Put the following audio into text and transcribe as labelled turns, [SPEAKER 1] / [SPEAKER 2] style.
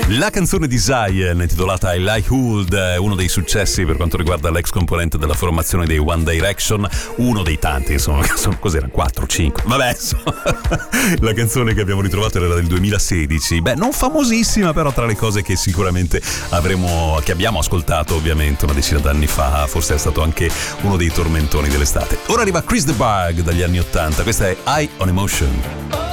[SPEAKER 1] La canzone di Zion intitolata I Like Old è uno dei successi per quanto riguarda l'ex componente della formazione dei One Direction, uno dei tanti, insomma, cos'erano? 4, 5, vabbè, insomma. La canzone che abbiamo ritrovato era del 2016, beh, non famosissima, però tra le cose che sicuramente che abbiamo ascoltato ovviamente una decina d'anni fa, forse è stato anche uno dei tormentoni dell'estate. Ora arriva Chris de Burgh dagli anni 80, questa è High on Emotion.